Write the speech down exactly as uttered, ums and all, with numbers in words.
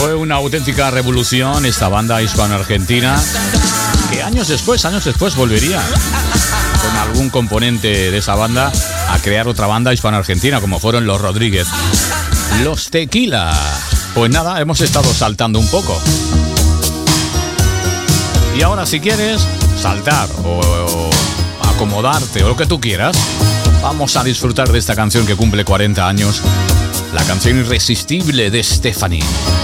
Fue una auténtica revolución esta banda hispano-argentina, que años después, años después volvería con algún componente de esa banda a crear otra banda hispano-argentina, como fueron los Rodríguez, los Tequila. Pues nada, hemos estado saltando un poco. Y ahora, si quieres saltar o, o acomodarte o lo que tú quieras, vamos a disfrutar de esta canción que cumple cuarenta años, la canción Irresistible de Stephanie.